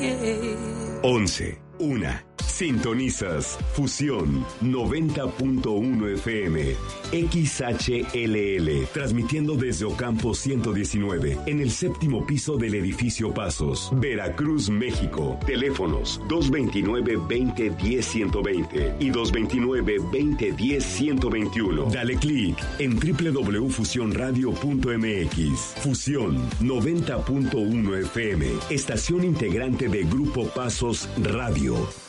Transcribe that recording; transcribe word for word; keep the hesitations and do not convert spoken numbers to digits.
once, una. Sintonizas Fusión noventa punto uno F M, X H L L, transmitiendo desde Ocampo ciento diecinueve, en el séptimo piso del edificio Pasos, Veracruz, México. Teléfonos dos veintinueve, veinte, diez, ciento veinte y dos veintinueve, veinte, diez, ciento veintiuno. Dale clic en doble u doble u doble u punto fusión radio punto m x. Fusión noventa punto uno F M, estación integrante de Grupo Pasos Radio.